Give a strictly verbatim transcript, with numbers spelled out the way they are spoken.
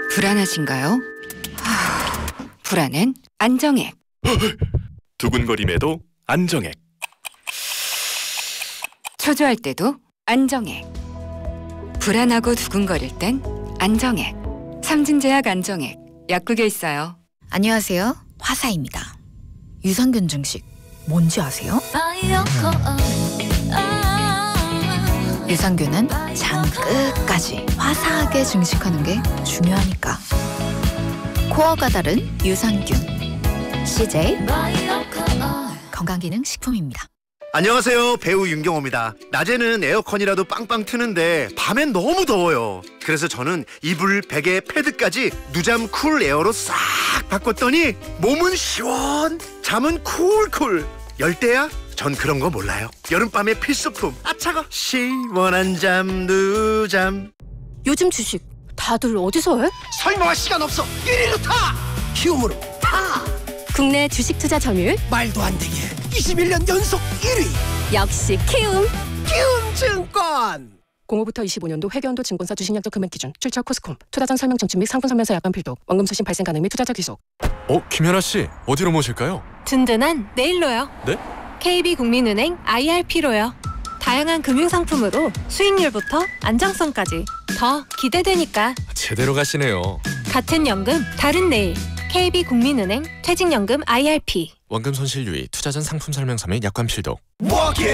불안하신가요? 하... 불안은 안정액. 두근거림에도 안정액. 초조할 때도 안정액. 불안하고 두근거릴 땐 안정액. 삼진제약 안정액. 약국에 있어요. 안녕하세요. 화사입니다. 유산균 증식 뭔지 아세요? 유산균은 장 끝까지 화사하게 증식하는 게 중요하니까. 코어가 다른 유산균 씨제이 건강기능식품입니다. 안녕하세요. 배우 윤경호입니다. 낮에는 에어컨이라도 빵빵 트는데 밤엔 너무 더워요. 그래서 저는 이불, 베개, 패드까지 누잠 쿨 에어로 싹 바꿨더니 몸은 시원, 잠은 쿨쿨. 열대야? 전 그런 거 몰라요. 여름밤의 필수품. 아 차가. 시원한 잠 누잠. 요즘 주식 다들 어디서 해? 설명할 시간 없어. 이리로 타! 키움으로 타! 국내 주식 투자 점유율 말도 안 되게 이십일 년 연속 일 위. 역시 키움. 키움증권. 공오부터 이십오 년도 회계연도 증권사 주식약정 금액 기준 출처 코스콤 투자 전 설명 청취 및 상품 설명서 약관 필독 원금 수신 발생 가능 및 투자자 귀속. 어, 김연아 씨, 어디로 모실까요? 든든한 내일로요. 네? 케이비국민은행 아이알피로요. 다양한 금융상품으로 수익률부터 안정성까지 더 기대되니까. 제대로 가시네요. 같은 연금 다른 내일. 케이비국민은행 퇴직연금 아이알피. 원금 손실 유의, 투자 전 상품 설명서 및 약관 필독. 뭐게?